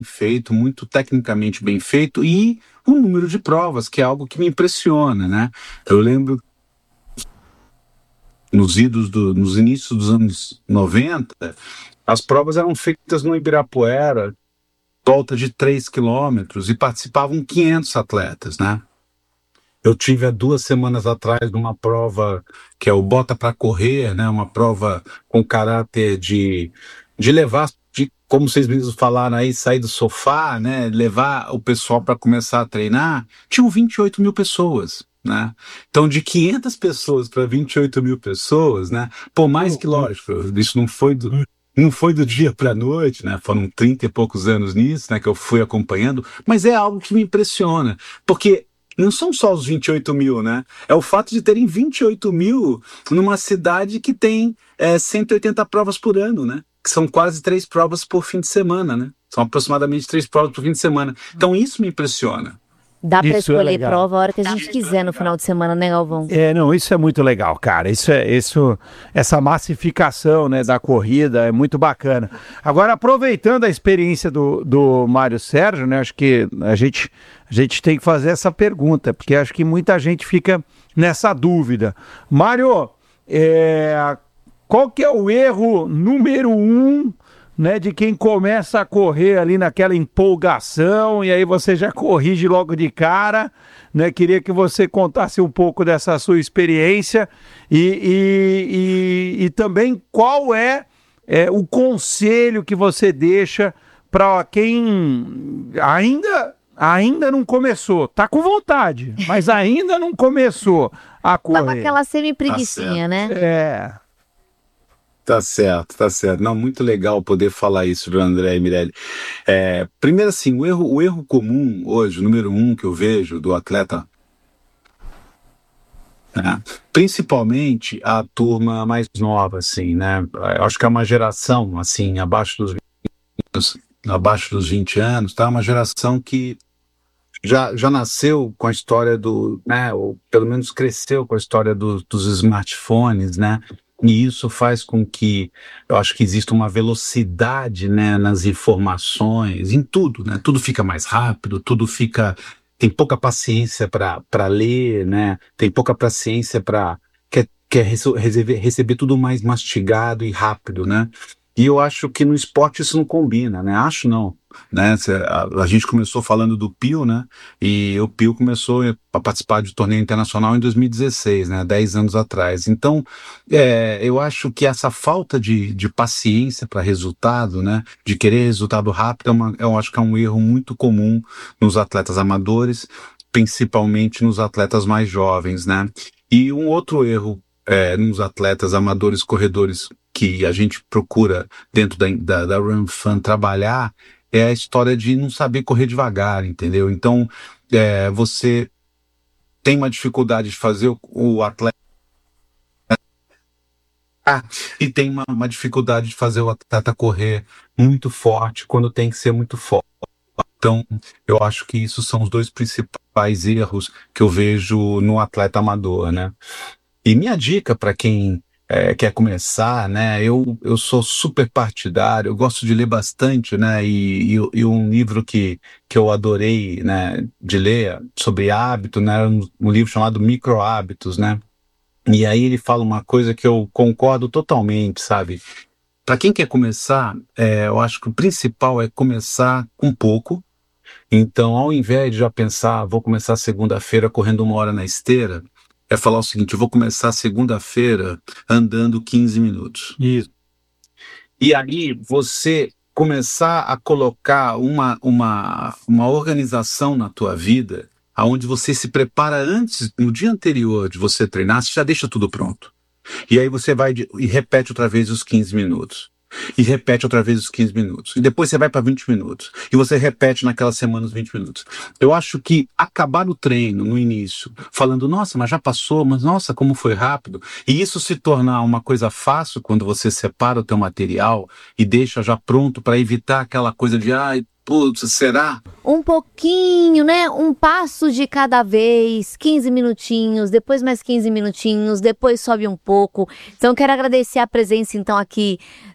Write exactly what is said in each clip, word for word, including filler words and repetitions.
feito, muito tecnicamente bem feito, e o número de provas, que é algo que me impressiona, né? Eu lembro nos idos do, nos inícios dos anos noventa, as provas eram feitas no Ibirapuera, volta de três quilômetros, e participavam quinhentos atletas, né? Eu tive há duas semanas atrás uma prova que é o Bota para Correr, né? Uma prova com caráter de, de levar, de, como vocês mesmos falaram aí, sair do sofá, né? Levar o pessoal para começar a treinar. Tinham vinte e oito mil pessoas, né? Então, de quinhentas pessoas para vinte e oito mil pessoas, né? Pô, mais que lógico, isso não foi do... Não foi do dia para a noite, né? Foram trinta e poucos anos nisso, né? Que eu fui acompanhando, mas é algo que me impressiona, porque não são só os vinte e oito mil, né? É o fato de terem vinte e oito mil numa cidade que tem é, cento e oitenta provas por ano, né? Que são quase três provas por fim de semana, né? São aproximadamente três provas por fim de semana. Então isso me impressiona. Dá para escolher é prova a hora que a gente quiser no final de semana, né, Galvão? É, não, isso é muito legal, cara. Isso é, isso, essa massificação, né, da corrida é muito bacana. Agora, aproveitando a experiência do, do Mário Sérgio, né, acho que a gente, a gente tem que fazer essa pergunta, porque acho que muita gente fica nessa dúvida. Mário, é, qual que é o erro número um, né, de quem começa a correr ali naquela empolgação e aí você já corrige logo de cara, né? Queria que você contasse um pouco dessa sua experiência e, e, e, e também qual é, é o conselho que você deixa para quem ainda, ainda não começou, tá com vontade, mas ainda não começou a correr. Tava aquela semi-preguicinha, né? É... Tá certo, tá certo. Não, muito legal poder falar isso, viu, André e Mirelle. É, primeiro assim, o erro, o erro comum hoje, o número um que eu vejo do atleta, né, principalmente a turma mais nova, assim, né? Eu acho que é uma geração, assim, abaixo dos vinte, abaixo dos vinte anos, tá? Uma geração que já, já nasceu com a história do, né, ou pelo menos cresceu com a história do, dos smartphones, né? E isso faz com que, eu acho que exista uma velocidade, né, nas informações, em tudo, né? Tudo fica mais rápido, tudo fica... Tem pouca paciência para ler, né? Tem pouca paciência para... Quer, quer receber, receber tudo mais mastigado e rápido, né? E eu acho que no esporte isso não combina, né? Acho não, né? A, a gente começou falando do Pio, né? E o Pio começou a participar de torneio internacional em dois mil e dezesseis, né? Dez anos atrás. Então, é, eu acho que essa falta de, de paciência para resultado, né? De querer resultado rápido, é uma, eu acho que é um erro muito comum nos atletas amadores, principalmente nos atletas mais jovens, né? E um outro erro é, nos atletas amadores corredores que a gente procura dentro da, da, da Run Fun trabalhar é a história de não saber correr devagar, entendeu? Então, é, você tem uma dificuldade de fazer o, o atleta ah, e tem uma, uma dificuldade de fazer o atleta correr muito forte quando tem que ser muito forte. Então, eu acho que isso são os dois principais erros que eu vejo no atleta amador, né? E minha dica para quem É, quer começar, né? Eu, eu sou super partidário, eu gosto de ler bastante, né? E, e, e um livro que, que eu adorei, né, de ler sobre hábito, né? Um, um livro chamado Micro Hábitos, né? E aí ele fala uma coisa que eu concordo totalmente, sabe? Para quem quer começar, é, eu acho que o principal é começar com pouco. Então, ao invés de já pensar, vou começar segunda-feira correndo uma hora na esteira, é falar o seguinte, eu vou começar segunda-feira andando quinze minutos. Isso. E aí você começar a colocar uma, uma, uma organização na tua vida, onde você se prepara antes, no dia anterior de você treinar, você já deixa tudo pronto. E aí você vai de, e repete outra vez os quinze minutos. E repete outra vez os quinze minutos. E depois você vai para vinte minutos. E você repete naquela semana os vinte minutos. Eu acho que acabar o treino no início, falando, nossa, mas já passou, mas nossa, como foi rápido. E isso se tornar uma coisa fácil quando você separa o teu material e deixa já pronto para evitar aquela coisa de, ai, putz, será? Um pouquinho, né? Um passo de cada vez, quinze minutinhos, depois mais quinze minutinhos, depois sobe um pouco. Então, quero agradecer a presença, então, aqui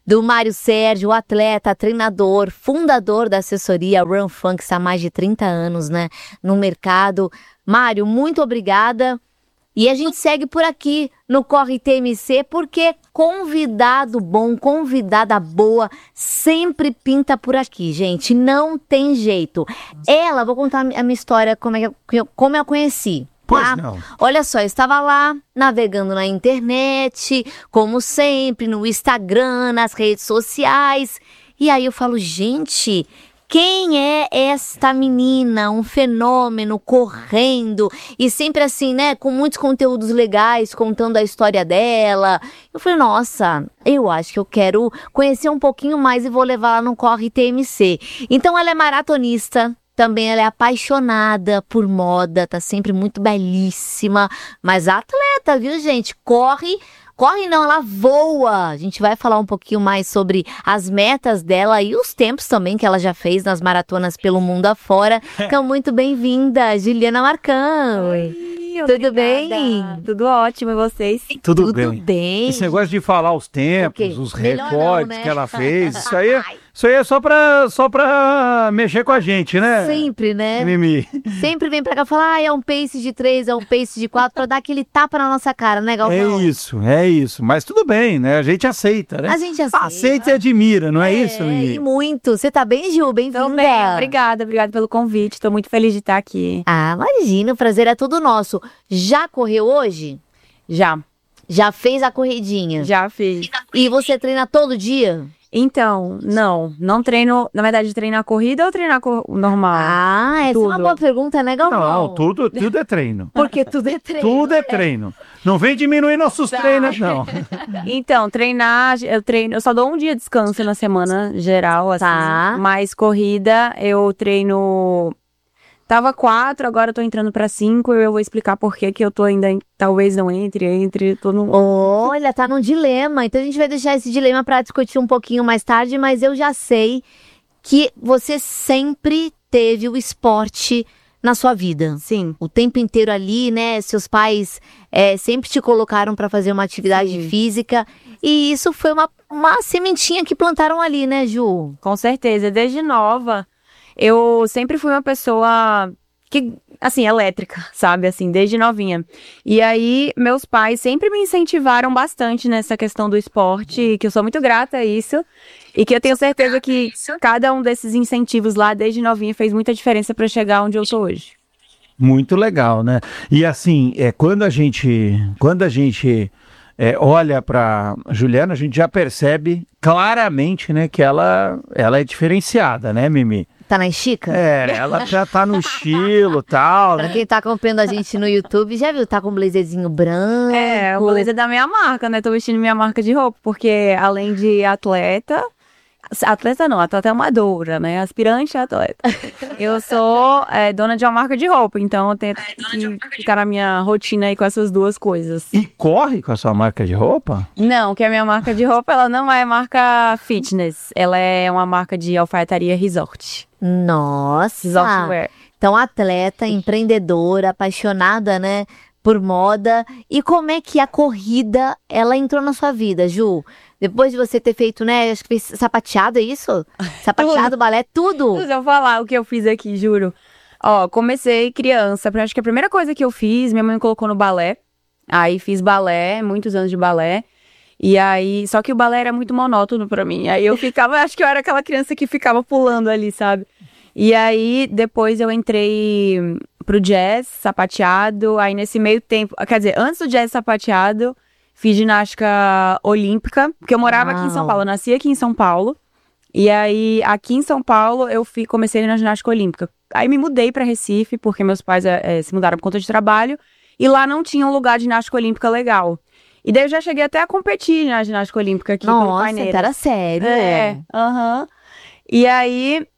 do Mário Sérgio, atleta, treinador, fundador da assessoria Run Funks há mais de trinta anos, né, no mercado. Mário, muito obrigada. E a gente segue por aqui no Corre T M C, porque convidado bom, convidada boa, sempre pinta por aqui, gente. Não tem jeito. Ela, vou contar a minha história, como, é que eu, como eu a conheci. Pois tá? não. Olha só, eu estava lá, navegando na internet, como sempre, no Instagram, nas redes sociais. E aí eu falo, gente... Quem é esta menina? Um fenômeno, correndo, e sempre assim, né, com muitos conteúdos legais, contando a história dela. Eu falei, nossa, eu acho que eu quero conhecer um pouquinho mais e vou levar ela no Corre T M C. Então ela é maratonista, também ela é apaixonada por moda, tá sempre muito belíssima, mas atleta, viu, gente? Corre... Corre não, ela voa. A gente vai falar um pouquinho mais sobre as metas dela e os tempos também que ela já fez nas maratonas pelo mundo afora. Então, muito bem-vinda, Juliana Marcão. Oi, tudo obrigada. bem? Tudo ótimo, e vocês? Tudo, Tudo bem. bem. Esse negócio de falar os tempos, Ok. os Melhor recordes não, né? que ela fez, isso aí, é- isso aí é só pra, só pra mexer com a gente, né? Sempre, né? Mimi. Sempre vem pra cá falar, ah, é um pace de três, é um pace de quatro, pra dar aquele tapa na nossa cara, né, Galvão? É isso, é isso. Mas tudo bem, né? A gente aceita, né? A gente aceita. Aceita e admira, não é, isso, É, Mimi? e muito. Você tá bem, Gil? Bem-vinda. Tô bem, obrigada, obrigada pelo convite. Tô muito feliz de estar aqui. Ah, imagina, o prazer é todo nosso. Já correu hoje? Já, Já fez a corridinha? já fiz. E você treina todo dia? Então, não, não treino, na verdade, treinar corrida ou treinar cor- normal? Ah, essa é uma Tudo. boa pergunta, né, Galvão? Não, tudo, tudo é treino. Porque tudo é treino. Tudo é treino. Não vem diminuir nossos Tá. treinos, não. Então, treinar, eu treino, eu só dou um dia de descanso na semana geral, assim. Tá. Mas corrida, eu treino. Tava quatro, agora eu tô entrando pra cinco, e eu vou explicar por que que eu tô ainda, em- talvez não entre, entre, tô no... Olha, tá num dilema. Então a gente vai deixar esse dilema pra discutir um pouquinho mais tarde, mas eu já sei que você sempre teve o esporte na sua vida. Sim. O tempo inteiro ali, né? Seus pais é, sempre te colocaram pra fazer uma atividade Sim. física. E isso foi uma, uma sementinha que plantaram ali, né, Ju? Com certeza, desde nova, eu sempre fui uma pessoa que, assim, elétrica, sabe, assim, desde novinha. E aí, meus pais sempre me incentivaram bastante nessa questão do esporte, que eu sou muito grata a isso, e que eu tenho certeza que cada um desses incentivos lá, desde novinha, fez muita diferença para chegar onde eu sou hoje. Muito legal, né? E assim, é, quando a gente, quando a gente é, olha para Juliana, a gente já percebe claramente, né, que ela, ela é diferenciada, né, Mimi? Tá na estica? É, ela já tá no estilo e tal, Pra né? quem tá acompanhando a gente no YouTube, já viu? Tá com um blazerzinho branco. É, o blazer da minha marca, né? Tô vestindo minha marca de roupa, porque além de atleta, atleta não, atleta amadora, né? Aspirante a atleta. Eu sou é, dona de uma marca de roupa, então eu tenho que ficar na minha rotina aí com essas duas coisas. E corre com a sua marca de roupa? Não, que a minha marca de roupa, ela não é marca fitness, ela é uma marca de alfaiataria resort. Nossa! Resort wear. Então, atleta, empreendedora, apaixonada, né, por moda. E como é que a corrida, ela entrou na sua vida, Ju? Depois de você ter feito, né, acho que fez sapateado, é isso? Sapateado, balé, tudo. Deixa eu falar o que eu fiz aqui, juro. Ó, comecei criança, acho que a primeira coisa que eu fiz, minha mãe me colocou no balé. Aí fiz balé, muitos anos de balé. E aí, só que o balé era muito monótono pra mim. Aí eu ficava, acho que eu era aquela criança que ficava pulando ali, sabe? E aí, depois eu entrei pro jazz, sapateado. Aí nesse meio tempo, quer dizer, antes do jazz sapateado, fiz ginástica olímpica, porque eu morava aqui em São Uau. Paulo, eu nasci aqui em São Paulo. E aí, aqui em São Paulo, eu fui, comecei na ginástica olímpica. Aí me mudei pra Recife, porque meus pais é, se mudaram por conta de trabalho. E lá não tinha um lugar de ginástica olímpica legal. E daí eu já cheguei até a competir na ginástica olímpica aqui pelo Nossa, Paineiras. então era sério. É, aham. E aí,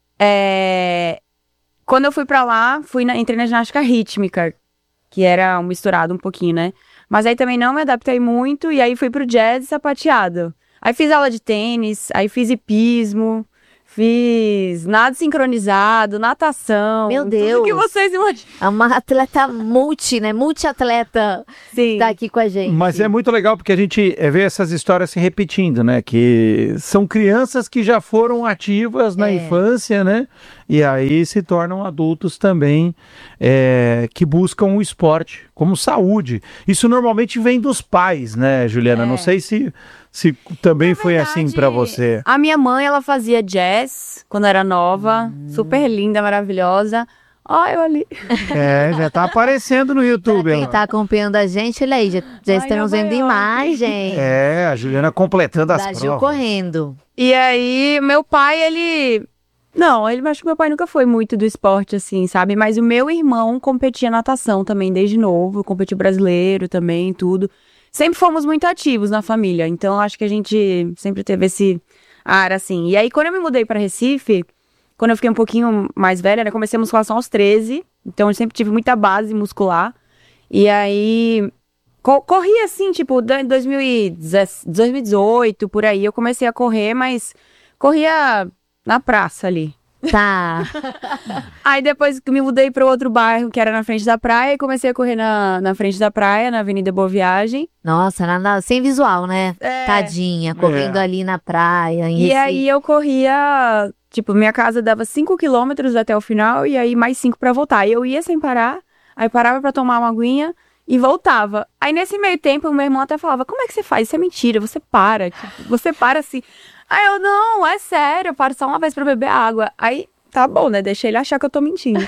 é, quando eu fui pra lá, fui na- entrei na ginástica rítmica, que era um misturado um pouquinho, né? Mas aí também não me adaptei muito, e aí fui pro jazz e sapateado. Aí fiz aula de tênis, aí fiz hipismo, fiz nado sincronizado, natação. Meu tudo Deus. que vocês imaginam. É uma atleta multi, né? Multi-atleta Sim. tá aqui com a gente. Mas é muito legal porque a gente vê essas histórias se repetindo, né? Que são crianças que já foram ativas na É. infância, né? E aí se tornam adultos também é, que buscam o esporte como saúde. Isso normalmente vem dos pais, né, Juliana? É. Não sei se, se também Na foi verdade, assim pra você. A minha mãe, ela fazia jazz quando era nova, Hum. super linda, maravilhosa. Olha eu ali. É, já tá aparecendo no YouTube. Pra quem ela. tá acompanhando a gente, olha aí, já, já Ai, estamos Nova vendo York. imagem É, a Juliana completando as da Gil provas. correndo. E aí, meu pai, ele... Não, ele acho que meu pai nunca foi muito do esporte, assim, sabe? Mas o meu irmão competia natação também, desde novo. Competiu brasileiro também, tudo. Sempre fomos muito ativos na família. Então, acho que a gente sempre teve esse ar, assim. E aí, quando eu me mudei pra Recife, quando eu fiquei um pouquinho mais velha, né? Comecei a musculação aos treze. Então, eu sempre tive muita base muscular. E aí... co- Corri, assim, tipo, em dois mil e dezoito, por aí. Eu comecei a correr, mas corria... na praça ali. Tá. Aí depois que me mudei para outro bairro, que era na frente da praia, e comecei a correr na, na frente da praia, na Avenida Boa Viagem. Nossa, nada, sem visual, né? É. Tadinha, correndo É. ali na praia, em E Recife. aí eu corria, tipo, minha casa dava cinco quilômetros até o final, e aí mais cinco para voltar. E eu ia sem parar, aí parava para tomar uma aguinha e voltava. Aí nesse meio tempo, o meu irmão até falava, como é que você faz? Isso é mentira, você para, tipo, você para assim... Aí eu, não, é sério, eu paro só uma vez pra beber água. Aí, tá bom, né? Deixei ele achar que eu tô mentindo.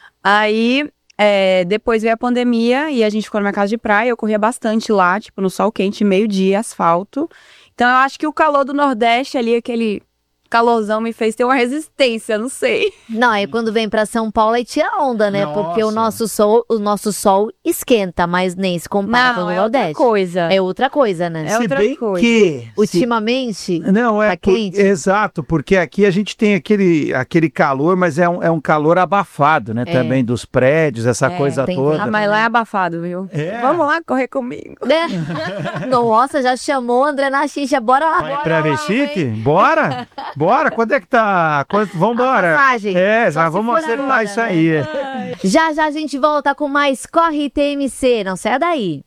Aí, é, depois veio a pandemia e a gente ficou na minha casa de praia. Eu corria bastante lá, tipo, no sol quente, meio-dia, asfalto. Então, eu acho que o calor do Nordeste ali, aquele calorzão, me fez ter uma resistência, não sei. Não, aí quando vem pra São Paulo aí tira onda, né? Nossa. Porque o nosso sol, o nosso sol esquenta, mas nem se compara com Não, o é outra Nordeste. coisa. É outra coisa, né? É Se outra bem coisa. que... se- Ultimamente, Não, é Tá por- quente? exato, porque aqui a gente tem aquele, aquele calor, mas é um, é um calor abafado, né? É. Também dos prédios, essa É, coisa tem toda. Ah, mas lá é abafado, viu? É. Vamos lá correr comigo. né? Nossa, já chamou o André na xixa, bora lá, Vai bora pra lá, Recife? hein? Bora? Bora? Quando é que tá? Quando... Vambora. A passagem. É, Só já se vamos for acertar agora, isso né? aí. Já já a gente volta com mais Corre T M C, não sai daí.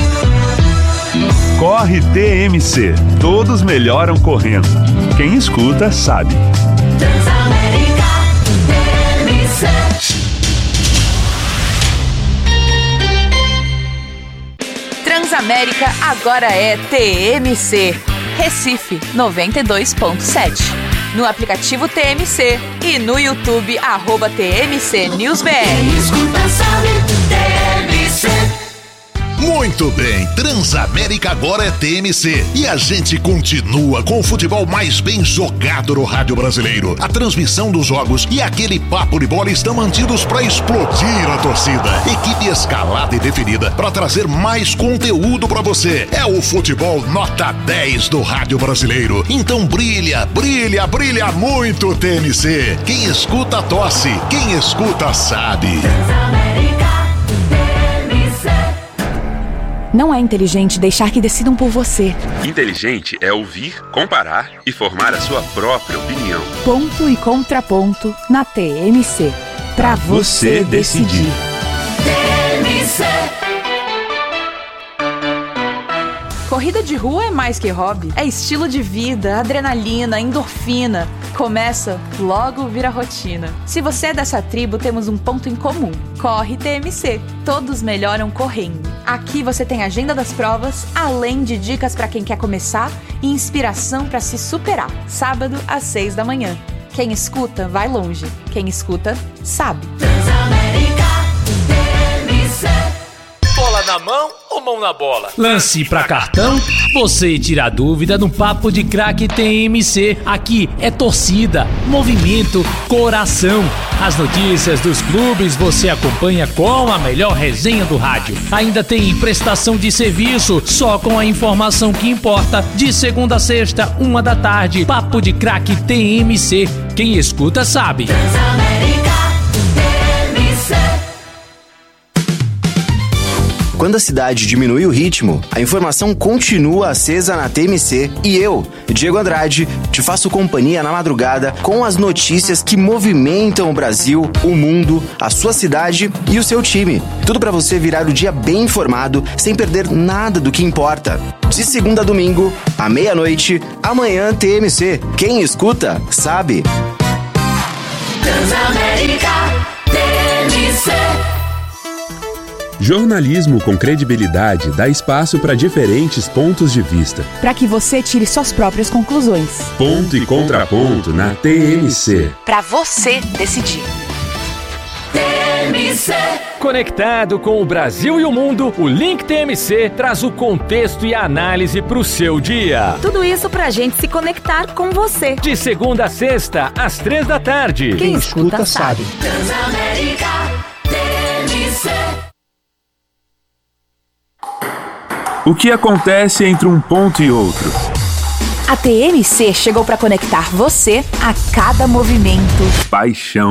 Corre T M C. Todos melhoram correndo. Quem escuta sabe. Transamérica T M C. Transamérica agora é T M C. Recife noventa e dois ponto sete. No aplicativo T M C e no YouTube, arroba T M C News B R. Quem escuta sabe, T M C. Muito bem, Transamérica agora é T M C e a gente continua com o futebol mais bem jogado no rádio brasileiro. A transmissão dos jogos e aquele papo de bola estão mantidos para explodir a torcida. Equipe escalada e definida para trazer mais conteúdo para você. É o futebol nota dez do rádio brasileiro. Então brilha, brilha, brilha muito T M C. Quem escuta tosse, quem escuta sabe. Transamérica T M C. Não é inteligente deixar que decidam por você. Inteligente é ouvir, comparar e formar a sua própria opinião. Ponto e contraponto na T M C. Pra você decidir. T M C. Corrida de rua é mais que hobby. É estilo de vida, adrenalina, endorfina. Começa, logo vira rotina. Se você é dessa tribo, temos um ponto em comum. Corre T M C. Todos melhoram correndo. Aqui você tem agenda das provas, além de dicas para quem quer começar e inspiração para se superar. Sábado às seis da manhã. Quem escuta, vai longe. Quem escuta, sabe. Transamérica T M C. Bola na mão ou mão na bola? Lance pra cartão? Você tira a dúvida no Papo de Craque T M C. Aqui é torcida, movimento, coração. As notícias dos clubes você acompanha com a melhor resenha do rádio. Ainda tem prestação de serviço, só com a informação que importa. De segunda a sexta, uma da tarde. Papo de Craque T M C. Quem escuta sabe. Transamérica T M C. Quando a cidade diminui o ritmo, a informação continua acesa na T M C e eu, Diego Andrade, te faço companhia na madrugada com as notícias que movimentam o Brasil, o mundo, a sua cidade e o seu time. Tudo para você virar o dia bem informado, sem perder nada do que importa. De segunda a domingo, à meia-noite, amanhã T M C. Quem escuta, sabe. Transamérica T M C. Jornalismo com credibilidade dá espaço para diferentes pontos de vista. Para que você tire suas próprias conclusões. Ponto e contraponto na T M C. Para você decidir. T M C. Conectado com o Brasil e o mundo, o Link T M C traz o contexto e a análise para o seu dia. Tudo isso pra gente se conectar com você. De segunda a sexta, às três da tarde. Quem escuta sabe. Transamérica T M C. O que acontece entre um ponto e outro? A T M C chegou para conectar você a cada movimento. Paixão.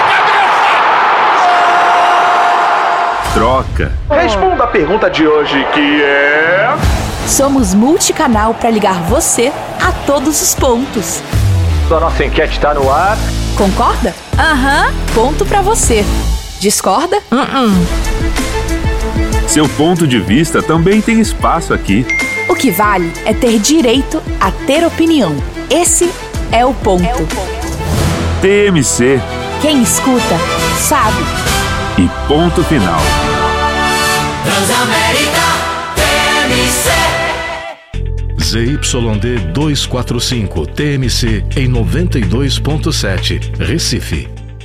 Troca. Responda a pergunta de hoje, que é... Somos multicanal para ligar você a todos os pontos. A nossa enquete está no ar. Concorda? Aham. Uhum. Ponto para você. Discorda? Uh-uh. Seu ponto de vista também tem espaço aqui. O que vale é ter direito a ter opinião. Esse é o ponto. É o ponto. T M C. Quem escuta, sabe. E ponto final. Transamérica T M C. Z Y D duzentos e quarenta e cinco T M C em noventa e dois ponto sete, Recife.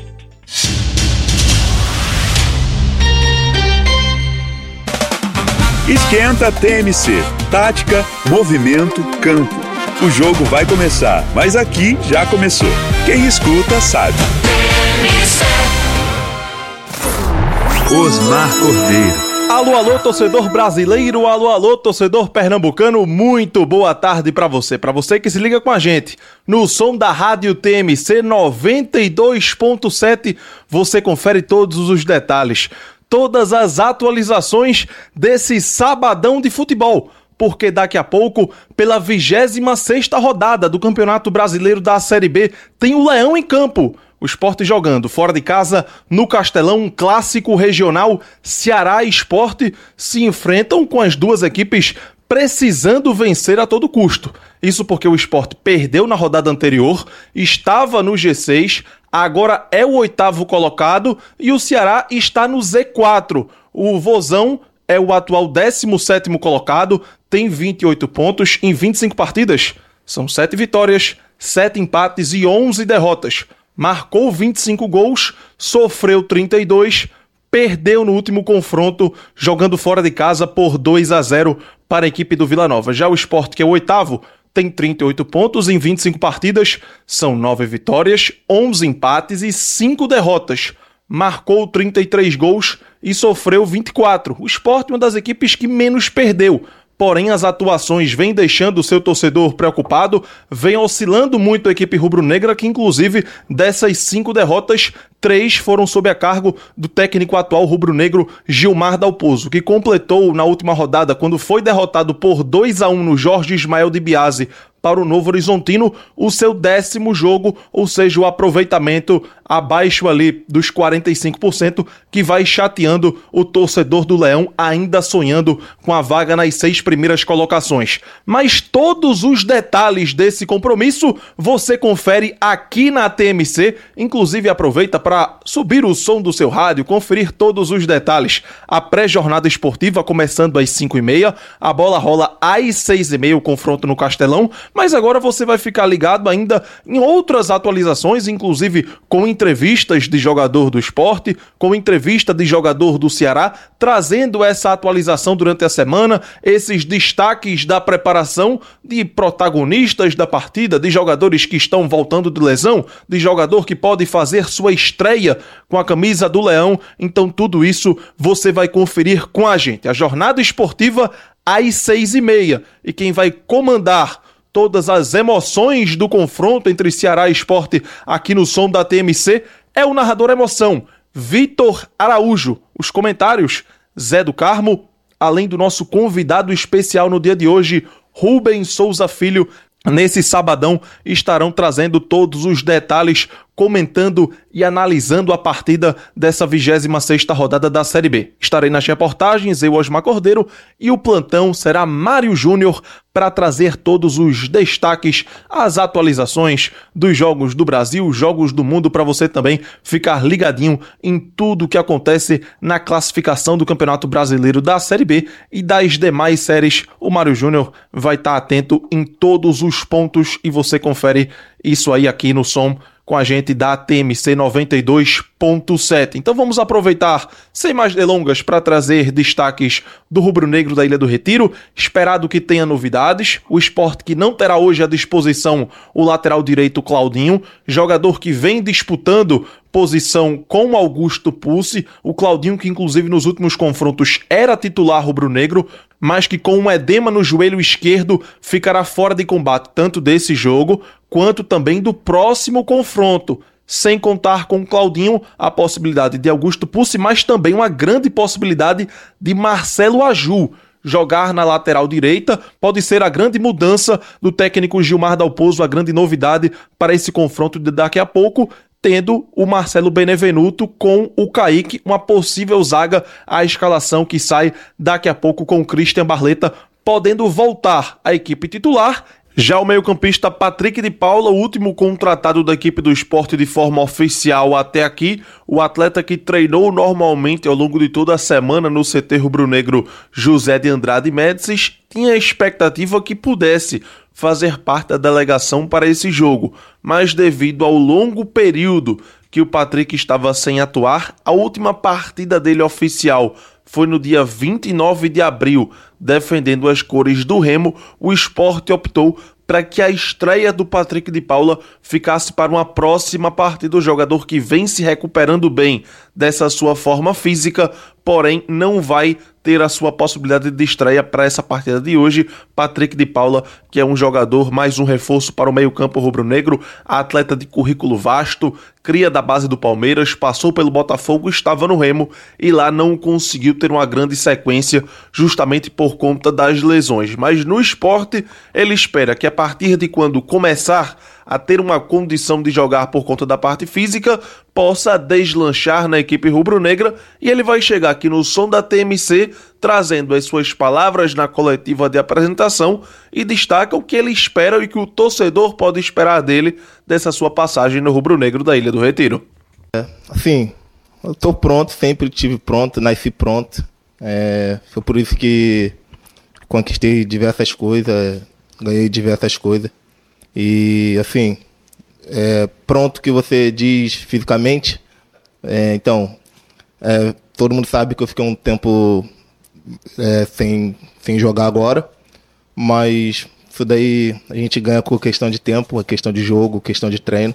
Esquenta T M C. Tática, movimento, campo. O jogo vai começar, mas aqui já começou. Quem escuta sabe. T M C. Osmar Cordeiro. Alô, alô, torcedor brasileiro, alô, alô, torcedor pernambucano, muito boa tarde pra você, pra você que se liga com a gente. No som da rádio T M C noventa e dois ponto sete, você confere todos os detalhes, todas as atualizações desse sabadão de futebol, porque daqui a pouco, pela vigésima sexta rodada do Campeonato Brasileiro da Série B, tem o Leão em campo. O Sport jogando fora de casa, no Castelão, um clássico regional. Ceará e Sport se enfrentam com as duas equipes precisando vencer a todo custo. Isso porque o Sport perdeu na rodada anterior, estava no G seis, agora é o oitavo colocado e o Ceará está no Z quatro. O Vozão é o atual décimo sétimo colocado, tem vinte e oito pontos em vinte e cinco partidas. São sete vitórias, sete empates e onze derrotas. Marcou vinte e cinco gols, sofreu trinta e dois, perdeu no último confronto, jogando fora de casa por dois a zero para a equipe do Vila Nova. Já o Sport, que é o oitavo, tem trinta e oito pontos em vinte e cinco partidas, são nove vitórias, onze empates e cinco derrotas. Marcou trinta e três gols e sofreu vinte e quatro. O Sport é uma das equipes que menos perdeu. Porém, as atuações vêm deixando o seu torcedor preocupado, vem oscilando muito a equipe rubro-negra, que inclusive dessas cinco derrotas, três foram sob a cargo do técnico atual rubro-negro Gilmar Dalpozo, que completou na última rodada, quando foi derrotado por dois a um no Jorge Ismael de Biase para o Novo Horizontino, o seu décimo jogo, ou seja, o aproveitamento abaixo ali dos quarenta e cinco por cento, que vai chateando o torcedor do Leão, ainda sonhando com a vaga nas seis primeiras colocações. Mas todos os detalhes desse compromisso você confere aqui na T M C, inclusive aproveita para subir o som do seu rádio, conferir todos os detalhes. A pré-jornada esportiva começando às cinco e meia, a bola rola às seis e meia, o confronto no Castelão, mas agora você vai ficar ligado ainda em outras atualizações, inclusive com entrevistas de jogador do Sport, com entrevista de jogador do Ceará, trazendo essa atualização durante a semana, esses destaques da preparação de protagonistas da partida, de jogadores que estão voltando de lesão, de jogador que pode fazer sua estreia com a camisa do Leão. Então tudo isso você vai conferir com a gente. A jornada esportiva às seis e meia. E quem vai comandar todas as emoções do confronto entre Ceará e Sport aqui no som da T M C é o narrador emoção, Vitor Araújo. Os comentários, Zé do Carmo, além do nosso convidado especial no dia de hoje, Rubens Souza Filho. Nesse sabadão estarão trazendo todos os detalhes, comentando e analisando a partida dessa vigésima sexta rodada da Série B. Estarei nas reportagens, eu, Osmar Cordeiro, e o plantão será Mário Júnior para trazer todos os destaques, as atualizações dos jogos do Brasil, jogos do mundo, para você também ficar ligadinho em tudo que acontece na classificação do Campeonato Brasileiro da Série B e das demais séries. O Mário Júnior vai estar atento em todos os pontos e você confere isso aí aqui no som com a gente da T M C noventa e dois ponto sete. Então vamos aproveitar, sem mais delongas, para trazer destaques do rubro-negro da Ilha do Retiro. Esperado que tenha novidades. O Sport que não terá hoje à disposição o lateral direito Claudinho, jogador que vem disputando posição com Augusto Pulse, o Claudinho que inclusive nos últimos confrontos era titular rubro-negro, mas que com um edema no joelho esquerdo ficará fora de combate tanto desse jogo quanto também do próximo confronto. Sem contar com o Claudinho, a possibilidade de Augusto Pulse, mas também uma grande possibilidade de Marcelo Aju jogar na lateral direita. Pode ser a grande mudança do técnico Gilmar Dalpozo, a grande novidade para esse confronto de daqui a pouco, tendo o Marcelo Benevenuto com o Kaique, uma possível zaga, a escalação que sai daqui a pouco com o Christian Barleta, podendo voltar à equipe titular. Já o meio-campista Patrick de Paula, o último contratado da equipe do Sport de forma oficial até aqui, o atleta que treinou normalmente ao longo de toda a semana no C T rubro-negro José de Andrade Médicis, tinha a expectativa que pudesse fazer parte da delegação para esse jogo, mas devido ao longo período que o Patrick estava sem atuar, a última partida dele oficial foi no dia vinte e nove de abril, defendendo as cores do Remo. O Sport optou para que a estreia do Patrick de Paula ficasse para uma próxima partida. O jogador que vem se recuperando bem dessa sua forma física, porém não vai ter a sua possibilidade de estreia para essa partida de hoje. Patrick de Paula, que é um jogador, mais um reforço para o meio-campo rubro-negro, atleta de currículo vasto, cria da base do Palmeiras, passou pelo Botafogo, estava no Remo e lá não conseguiu ter uma grande sequência justamente por conta das lesões. Mas no Sport ele espera que a partir de quando começar a ter uma condição de jogar por conta da parte física, possa deslanchar na equipe rubro-negra, e ele vai chegar aqui no som da T M C trazendo as suas palavras na coletiva de apresentação e destaca o que ele espera e que o torcedor pode esperar dele dessa sua passagem no rubro-negro da Ilha do Retiro. É, assim, eu tô pronto, sempre tive pronto, nasci pronto. É, foi por isso que conquistei diversas coisas, ganhei diversas coisas. E, assim, é, pronto que você diz fisicamente. É, então, é, todo mundo sabe que eu fiquei um tempo é, sem, sem jogar agora, mas isso daí a gente ganha com questão de tempo, questão de jogo, questão de treino.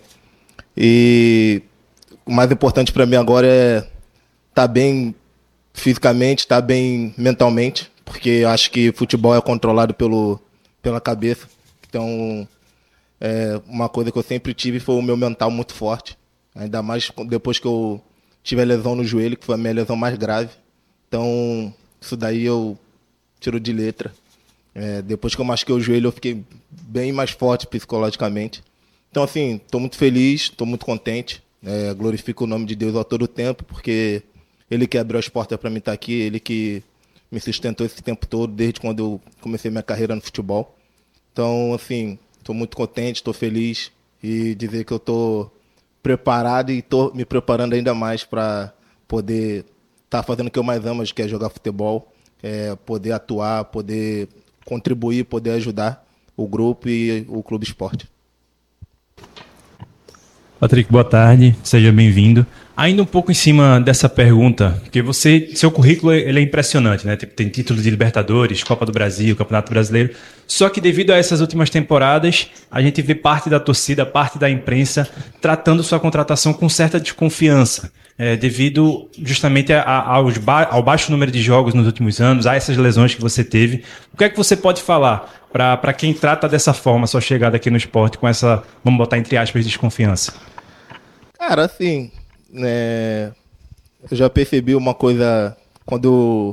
E o mais importante para mim agora é estar tá bem fisicamente, estar tá bem mentalmente, porque acho que futebol é controlado pelo, pela cabeça. Então, é, uma coisa que eu sempre tive foi o meu mental muito forte. Ainda mais depois que eu tive a lesão no joelho, que foi a minha lesão mais grave. Então, isso daí eu tiro de letra. É, depois que eu machuquei o joelho, eu fiquei bem mais forte psicologicamente. Então, assim, estou muito feliz, estou muito contente. É, glorifico o nome de Deus a todo tempo, porque Ele que abriu as portas para mim estar aqui, Ele que me sustentou esse tempo todo, desde quando eu comecei minha carreira no futebol. Então, assim, estou muito contente, estou feliz e dizer que eu estou preparado e estou me preparando ainda mais para poder estar tá fazendo o que eu mais amo, que é jogar futebol, é poder atuar, poder contribuir, poder ajudar o grupo e o Clube Sport. Patrick, boa tarde, seja bem-vindo. Ainda um pouco em cima dessa pergunta, porque você, seu currículo ele é impressionante, né? Tem título de Libertadores, Copa do Brasil, Campeonato Brasileiro. Só que devido a essas últimas temporadas, a gente vê parte da torcida, parte da imprensa tratando sua contratação com certa desconfiança, é, devido justamente a, a, aos ba- ao baixo número de jogos nos últimos anos, a essas lesões que você teve. O que é que você pode falar para quem trata dessa forma a sua chegada aqui no esporte, com essa, vamos botar entre aspas, desconfiança? Cara, assim, é, eu já percebi uma coisa, quando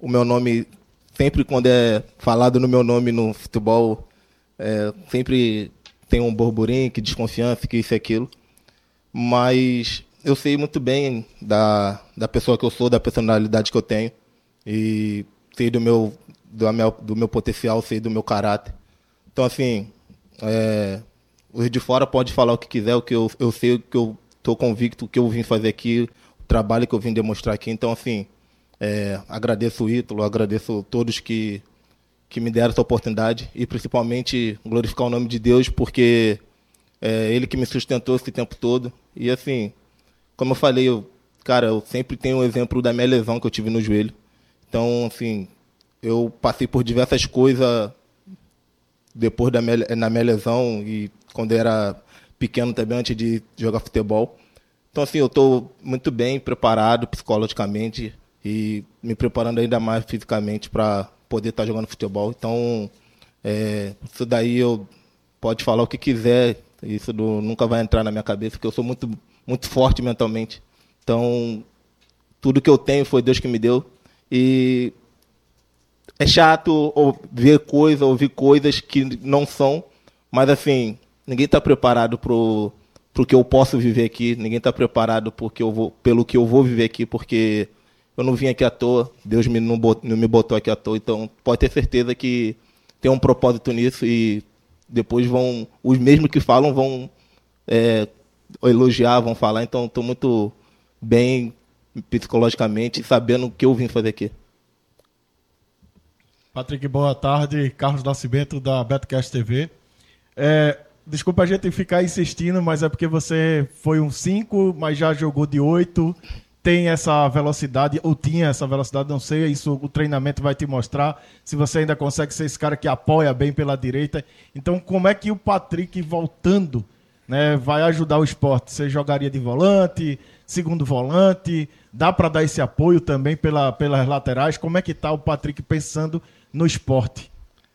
o meu nome, sempre quando é falado no meu nome no futebol, é, sempre tem um burburinho, que desconfiança, que isso e aquilo. Mas eu sei muito bem da, da pessoa que eu sou, da personalidade que eu tenho. E sei do meu, do meu, do meu potencial, sei do meu caráter. Então, assim, é, os de fora podem falar o que quiser, o que eu, eu sei, o que eu estou convicto, o que eu vim fazer aqui, o trabalho que eu vim demonstrar aqui. Então, assim, é, agradeço o Ítalo, agradeço todos que, que me deram essa oportunidade e, principalmente, glorificar o nome de Deus, porque é Ele que me sustentou esse tempo todo. E, assim, como eu falei, eu, cara, eu sempre tenho um exemplo da minha lesão que eu tive no joelho. Então, assim, eu passei por diversas coisas depois da minha, na minha lesão e quando eu era pequeno também, antes de jogar futebol. Então, assim, eu estou muito bem preparado psicologicamente e me preparando ainda mais fisicamente para poder estar jogando futebol. Então, é, isso daí eu pode falar o que quiser, isso do, nunca vai entrar na minha cabeça, porque eu sou muito, muito forte mentalmente. Então, tudo que eu tenho foi Deus que me deu. E é chato ver coisas, ouvir coisas que não são, mas assim, ninguém está preparado para o que eu posso viver aqui, ninguém está preparado porque eu vou, pelo que eu vou viver aqui, porque eu não vim aqui à toa, Deus me, não, botou, não me botou aqui à toa, então pode ter certeza que tem um propósito nisso e depois vão, os mesmos que falam vão é, elogiar, vão falar, então estou muito bem psicologicamente, sabendo o que eu vim fazer aqui. Patrick, boa tarde. Carlos Nascimento, da Betcast T V. É, desculpa a gente ficar insistindo, mas é porque você foi um cinco, mas já jogou de oito, tem essa velocidade, ou tinha essa velocidade, não sei, isso o treinamento vai te mostrar, se você ainda consegue ser esse cara que apoia bem pela direita. Então, como é que o Patrick, voltando, né, vai ajudar o esporte? Você jogaria de volante, segundo volante, dá para dar esse apoio também pela, pelas laterais? Como é que está o Patrick pensando no esporte?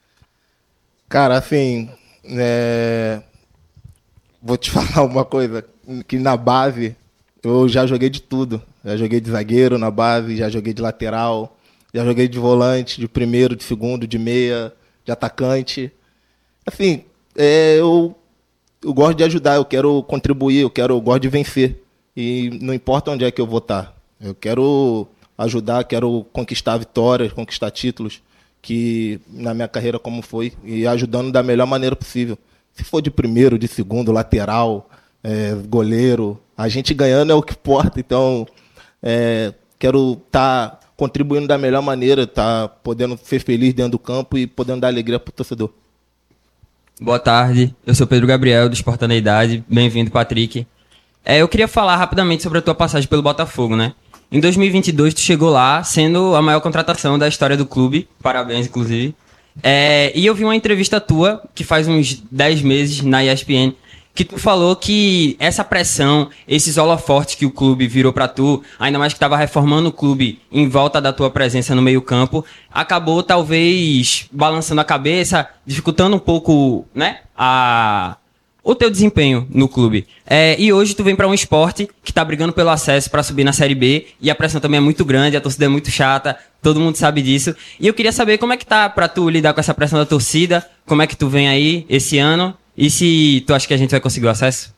Cara, assim, é... vou te falar uma coisa, que na base eu já joguei de tudo. Já joguei de zagueiro na base, já joguei de lateral, já joguei de volante, de primeiro, de segundo, de meia, de atacante. Assim, é, eu, eu gosto de ajudar, eu quero contribuir, eu, quero, eu gosto de vencer. E não importa onde é que eu vou estar. Eu quero ajudar, quero conquistar vitórias, conquistar títulos, que na minha carreira como foi, e ajudando da melhor maneira possível. Se for de primeiro, de segundo, lateral, é, goleiro, a gente ganhando é o que importa. Então, é, quero estar tá contribuindo da melhor maneira, estar tá podendo ser feliz dentro do campo e podendo dar alegria para o torcedor. Boa tarde, eu sou Pedro Gabriel, do Espartaneidade. Bem-vindo, Patrick. É, eu queria falar rapidamente sobre a tua passagem pelo Botafogo, né? Em dois mil e vinte e dois, tu chegou lá sendo a maior contratação da história do clube. Parabéns, inclusive. É, e eu vi uma entrevista tua, que faz uns dez meses, na E S P N, que tu falou que essa pressão, esses holofortes que o clube virou pra tu, ainda mais que tava reformando o clube em volta da tua presença no meio-campo, acabou talvez balançando a cabeça, dificultando um pouco, né, a... o teu desempenho no clube. É, e hoje tu vem pra um esporte que tá brigando pelo acesso pra subir na Série B, e a pressão também é muito grande, a torcida é muito chata, todo mundo sabe disso. E eu queria saber como é que tá pra tu lidar com essa pressão da torcida, como é que tu vem aí esse ano, e se tu acha que a gente vai conseguir o acesso?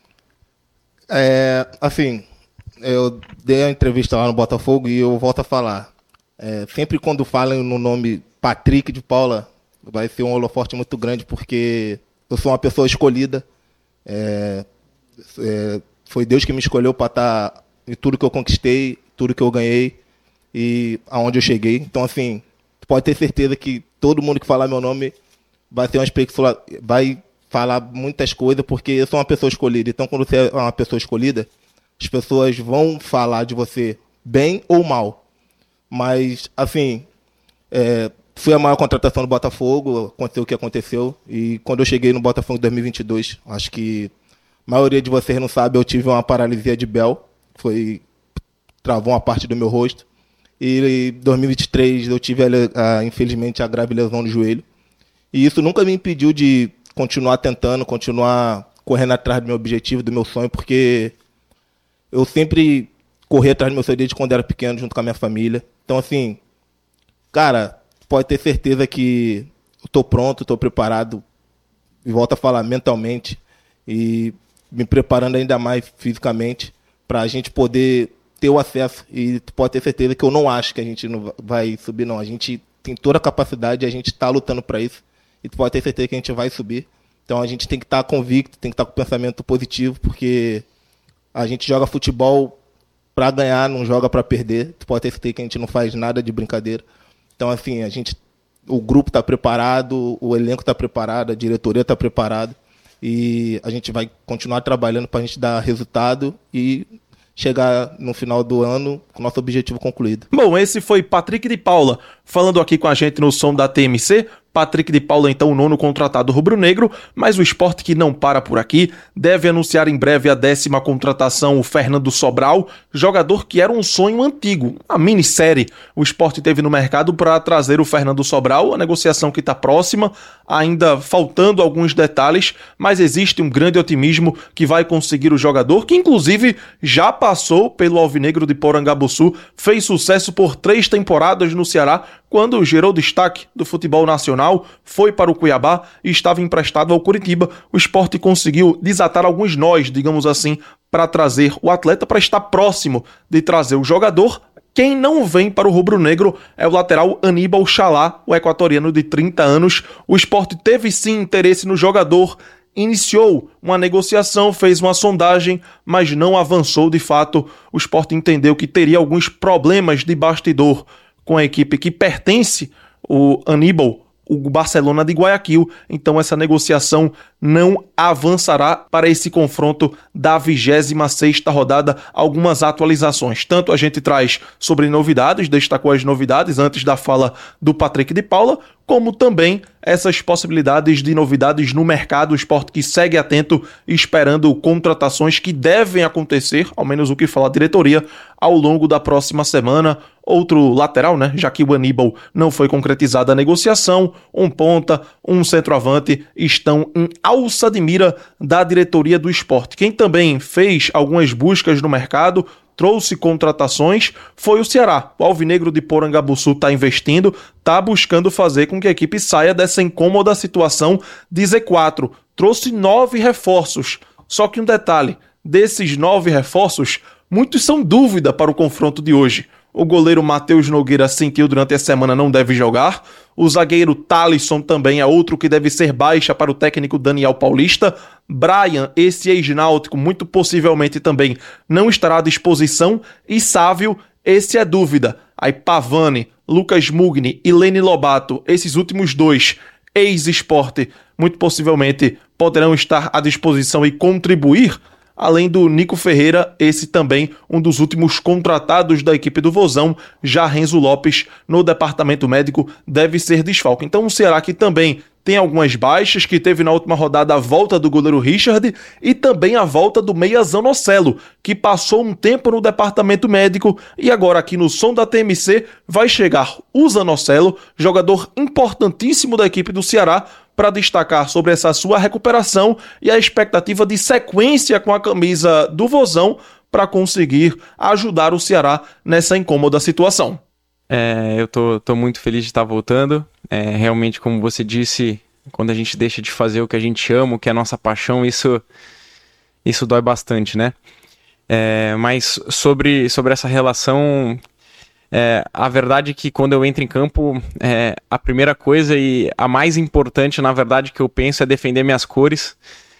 É, assim, eu dei a entrevista lá no Botafogo e eu volto a falar. É, sempre quando falam no nome Patrick de Paula, vai ser um holoforte muito grande, porque eu sou uma pessoa escolhida. É, é, foi Deus que me escolheu para estar em tudo que eu conquistei, tudo que eu ganhei e aonde eu cheguei. Então, assim, pode ter certeza que todo mundo que falar meu nome vai ser uma especula... vai falar muitas coisas, porque eu sou uma pessoa escolhida. Então, quando você é uma pessoa escolhida, as pessoas vão falar de você bem ou mal. Mas, assim, é, foi a maior contratação do Botafogo, aconteceu o que aconteceu. E quando eu cheguei no Botafogo em dois mil e vinte e dois, acho que a maioria de vocês não sabe, eu tive uma paralisia de Bell, foi, travou uma parte do meu rosto. E em dois mil e vinte e três eu tive, a, a, infelizmente, a grave lesão no joelho. E isso nunca me impediu de continuar tentando, continuar correndo atrás do meu objetivo, do meu sonho, porque eu sempre corri atrás do meu sonho desde quando era pequeno, junto com a minha família. Então, assim, cara, pode ter certeza que eu tô pronto, tô preparado, e volto a falar mentalmente, e me preparando ainda mais fisicamente para a gente poder ter o acesso. E tu pode ter certeza que eu não acho que a gente não vai subir, não. A gente tem toda a capacidade, a gente está lutando para isso, e tu pode ter certeza que a gente vai subir. Então a gente tem que estar tá convicto, tem que estar tá com pensamento positivo, porque a gente joga futebol para ganhar, não joga para perder. Tu pode ter certeza que a gente não faz nada de brincadeira. Então, assim, a gente, o grupo está preparado, o elenco está preparado, a diretoria está preparada, e a gente vai continuar trabalhando para a gente dar resultado e chegar no final do ano com o nosso objetivo concluído. Bom, esse foi Patrick de Paula falando aqui com a gente no som da T M C. Patrick de Paula, então, o nono contratado rubro-negro, mas o Sport, que não para por aqui, deve anunciar em breve a décima contratação, o Fernando Sobral, jogador que era um sonho antigo, a minissérie. O Sport teve no mercado para trazer o Fernando Sobral, a negociação que está próxima, ainda faltando alguns detalhes, mas existe um grande otimismo que vai conseguir o jogador, que inclusive já passou pelo Alvinegro de Porangabuçu, fez sucesso por três temporadas no Ceará, quando gerou destaque do futebol nacional, foi para o Cuiabá e estava emprestado ao Coritiba. O Sport conseguiu desatar alguns nós, digamos assim, para trazer o atleta, para estar próximo de trazer o jogador. Quem não vem para o rubro-negro é o lateral Aníbal Chalá, o equatoriano de trinta anos. O Sport teve sim interesse no jogador, iniciou uma negociação, fez uma sondagem, mas não avançou de fato. O Sport entendeu que teria alguns problemas de bastidor com a equipe que pertence, o Aníbal, o Barcelona de Guayaquil, então essa negociação não avançará para esse confronto da vigésima sexta rodada. Algumas atualizações, tanto a gente traz sobre novidades, destacou as novidades antes da fala do Patrick de Paula, como também essas possibilidades de novidades no mercado. O Sport que segue atento, esperando contratações que devem acontecer, ao menos o que fala a diretoria, ao longo da próxima semana. Outro lateral, né? Já que o Aníbal não foi concretizada a negociação, um ponta, um centroavante estão em alça de mira da diretoria do Sport. Quem também fez algumas buscas no mercado, trouxe contratações, foi o Ceará. O Alvinegro de Porangabuçu está investindo, está buscando fazer com que a equipe saia dessa incômoda situação de Z quatro. Trouxe nove reforços. Só que um detalhe, desses nove reforços, muitos são dúvida para o confronto de hoje. O goleiro Matheus Nogueira sentiu durante a semana, não deve jogar. O zagueiro Thalisson também é outro que deve ser baixa para o técnico Daniel Paulista. Brian, esse ex-náutico, muito possivelmente também não estará à disposição. E Sávio, esse é dúvida. Aí Pavani, Lucas Mugni e Lene Lobato, esses últimos dois, ex-Sport, muito possivelmente poderão estar à disposição e contribuir. Além do Nico Ferreira, esse também um dos últimos contratados da equipe do Vozão, já Renzo Lopes, no departamento médico, deve ser desfalque. Então o Ceará que também tem algumas baixas, que teve na última rodada a volta do goleiro Richard e também a volta do meia Zanocelo, que passou um tempo no departamento médico e agora aqui no som da T M C vai chegar o Zanocelo, jogador importantíssimo da equipe do Ceará, para destacar sobre essa sua recuperação e a expectativa de sequência com a camisa do Vozão para conseguir ajudar o Ceará nessa incômoda situação. É, eu tô, tô muito feliz de estar voltando. É, realmente, como você disse, quando a gente deixa de fazer o que a gente ama, o que é a nossa paixão, isso, isso dói bastante, né? É, mas sobre, sobre essa relação... É, a verdade é que quando eu entro em campo, é, a primeira coisa e a mais importante, na verdade, que eu penso é defender minhas cores.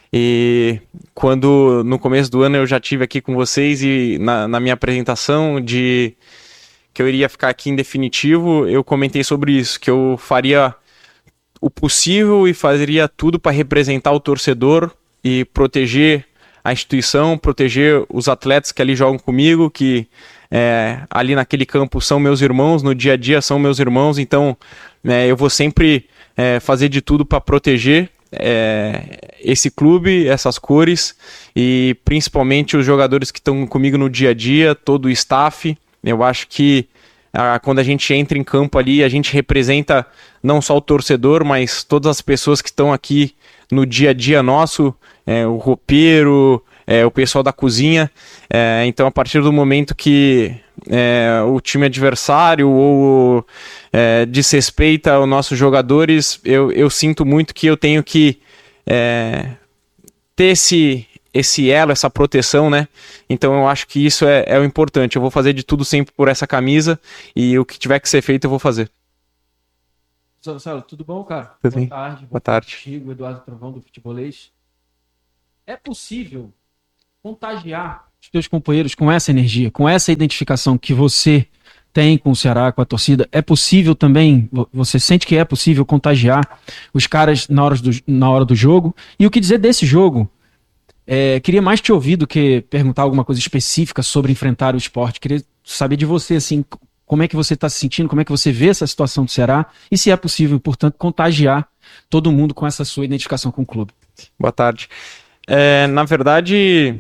E quando no começo do ano eu já tive aqui com vocês e na, na minha apresentação de que eu iria ficar aqui em definitivo, eu comentei sobre isso, que eu faria o possível e faria tudo para representar o torcedor e proteger a instituição, proteger os atletas que ali jogam comigo, que É, ali naquele campo são meus irmãos, no dia a dia são meus irmãos, então é, eu vou sempre é, fazer de tudo para proteger é, esse clube, essas cores e principalmente os jogadores que estão comigo no dia a dia, todo o staff. Eu acho que a, quando a gente entra em campo ali, a gente representa não só o torcedor, mas todas as pessoas que estão aqui no dia a dia nosso, é, o roupeiro, É, o pessoal da cozinha, é, então a partir do momento que é, o time adversário ou é, desrespeita os nossos jogadores, eu, eu sinto muito que eu tenho que é, ter esse, esse elo, essa proteção, né? Então eu acho que isso é, é o importante. Eu vou fazer de tudo sempre por essa camisa e o que tiver que ser feito eu vou fazer. Marcelo, tudo bom, cara? Tudo Boa bem. tarde. Boa tarde. Contigo, Eduardo Trovão do Futebolês. É possível contagiar os teus companheiros com essa energia, com essa identificação que você tem com o Ceará, com a torcida? É possível também, você sente que é possível contagiar os caras na hora do, na hora do jogo? E o que dizer desse jogo? É, queria mais te ouvir do que perguntar alguma coisa específica sobre enfrentar o Sport. Queria saber de você, assim, como é que você está se sentindo, como é que você vê essa situação do Ceará e se é possível, portanto, contagiar todo mundo com essa sua identificação com o clube. Boa tarde. É, na verdade,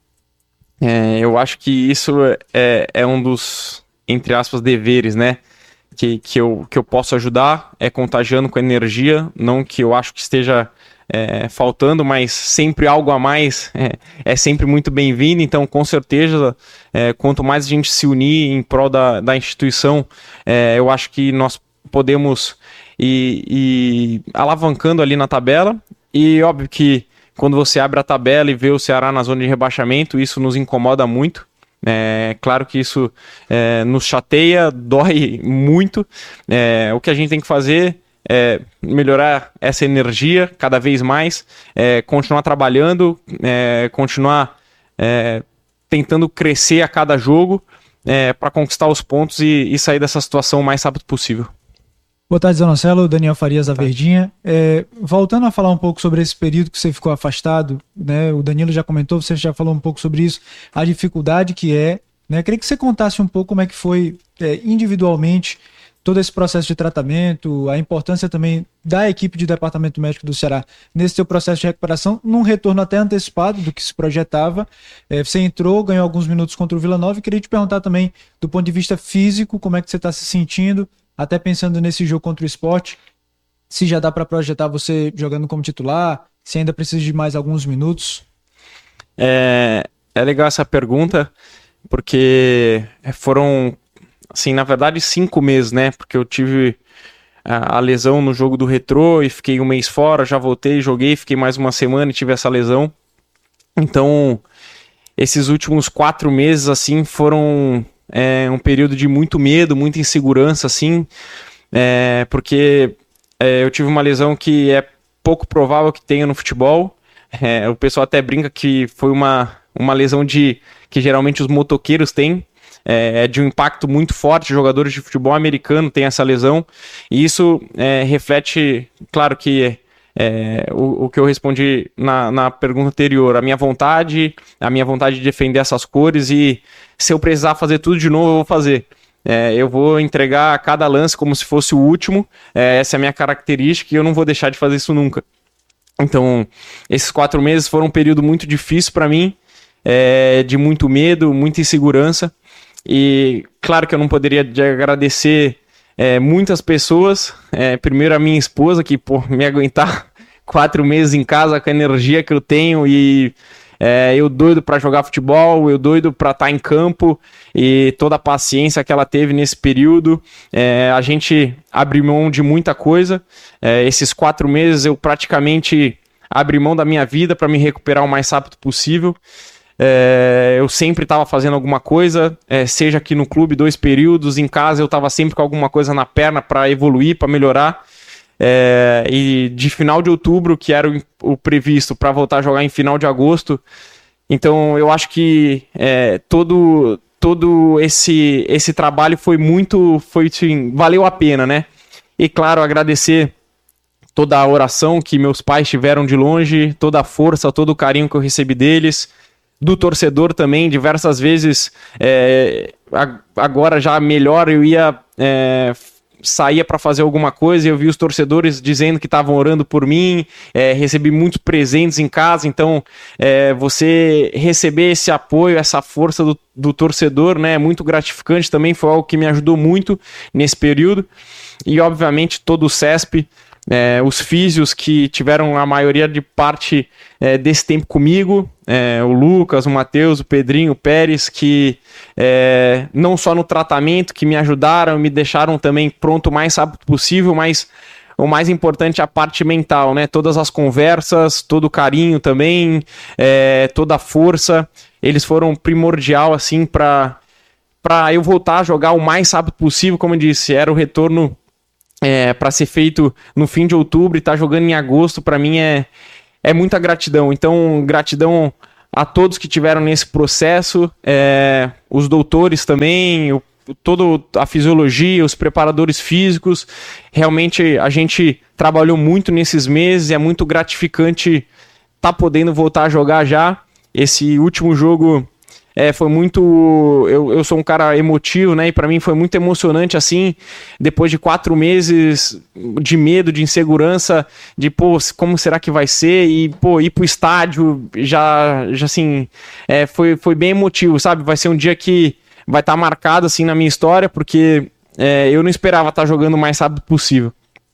é, eu acho que isso é, é um dos, entre aspas, deveres, né? Que, que, eu, que eu posso ajudar, é contagiando com energia, não que eu acho que esteja é, faltando, mas sempre algo a mais é, é sempre muito bem-vindo. Então, com certeza, é, quanto mais a gente se unir em prol da, da instituição, é, eu acho que nós podemos ir, ir alavancando ali na tabela. E óbvio que quando você abre a tabela e vê o Ceará na zona de rebaixamento, isso nos incomoda muito. É claro que isso é, nos chateia, dói muito. É, o que a gente tem que fazer é melhorar essa energia cada vez mais, é, continuar trabalhando, é, continuar é, tentando crescer a cada jogo é, para conquistar os pontos e, e sair dessa situação o mais rápido possível. Boa tarde, Zé Marcelo. Daniel Farias da Verdinha. É, voltando a falar um pouco sobre esse período que você ficou afastado, né? O Danilo já comentou, você já falou um pouco sobre isso, a dificuldade que é, né? Queria que você contasse um pouco como é que foi é, individualmente todo esse processo de tratamento, a importância também da equipe de departamento médico do Ceará nesse seu processo de recuperação, num retorno até antecipado do que se projetava. É, você entrou, ganhou alguns minutos contra o Vila Nova e queria te perguntar também, do ponto de vista físico, como é que você está se sentindo, até pensando nesse jogo contra o Sport, se já dá para projetar você jogando como titular, se ainda precisa de mais alguns minutos. É, é legal essa pergunta, porque foram, assim, na verdade, cinco meses, né? Porque eu tive a, a lesão no jogo do Retrô e fiquei um mês fora, já voltei, joguei, fiquei mais uma semana e tive essa lesão. Então, esses últimos quatro meses, assim, foram... É um período de muito medo, muita insegurança, assim, é, porque é, eu tive uma lesão que é pouco provável que tenha no futebol. É, o pessoal até brinca que foi uma, uma lesão de que geralmente os motoqueiros têm, é, é de um impacto muito forte. Jogadores de futebol americano têm essa lesão, e isso é, reflete, claro que é, o, o que eu respondi na, na pergunta anterior, a minha vontade, a minha vontade de defender essas cores, e se eu precisar fazer tudo de novo, eu vou fazer. É, eu vou entregar cada lance como se fosse o último, é, essa é a minha característica e eu não vou deixar de fazer isso nunca. Então, esses quatro meses foram um período muito difícil para mim, é, de muito medo, muita insegurança, e claro que eu não poderia agradecer é, muitas pessoas, é, primeiro a minha esposa, que por me aguentar quatro meses em casa com a energia que eu tenho, e é, eu doido para jogar futebol, eu doido para estar em campo, e toda a paciência que ela teve nesse período. É, a gente abriu mão de muita coisa. É, esses quatro meses eu praticamente abri mão da minha vida para me recuperar o mais rápido possível. É, eu sempre estava fazendo alguma coisa, é, seja aqui no clube, dois períodos, em casa eu estava sempre com alguma coisa na perna para evoluir, para melhorar. É, e de final de outubro, que era o, o previsto para voltar a jogar em final de agosto, então eu acho que é, todo, todo esse, esse trabalho foi muito, foi, assim, valeu a pena, né? E claro, agradecer toda a oração que meus pais tiveram de longe, toda a força, todo o carinho que eu recebi deles, do torcedor também, diversas vezes, é, agora já melhor, eu ia... É, saía para fazer alguma coisa e eu vi os torcedores dizendo que estavam orando por mim, é, recebi muitos presentes em casa, então é, você receber esse apoio, essa força do, do torcedor, né, é muito gratificante também, foi algo que me ajudou muito nesse período. E obviamente todo o C E S P, é, os físios que tiveram a maioria de parte é, desse tempo comigo, é, o Lucas, o Matheus, o Pedrinho, o Pérez, que é, não só no tratamento, que me ajudaram, me deixaram também pronto o mais rápido possível, mas o mais importante é a parte mental, né? Todas as conversas, todo o carinho também, é, toda a força, eles foram primordial, assim, para para eu voltar a jogar o mais rápido possível. Como eu disse, era o retorno é, para ser feito no fim de outubro e estar tá jogando em agosto, para mim é, é muita gratidão. Então, gratidão a todos que tiveram nesse processo, é, os doutores também, o, toda a fisiologia, os preparadores físicos. Realmente a gente trabalhou muito nesses meses e é muito gratificante estar tá podendo voltar a jogar já. Esse último jogo é, foi muito... Eu, eu sou um cara emotivo, né? E para mim foi muito emocionante, assim, depois de quatro meses de medo, de insegurança, de, pô, como será que vai ser? E, pô, ir pro estádio já, já assim, é, foi, foi bem emotivo, sabe? Vai ser um dia que vai estar tá marcado, assim, na minha história, porque é, eu não esperava estar tá jogando o mais rápido possível.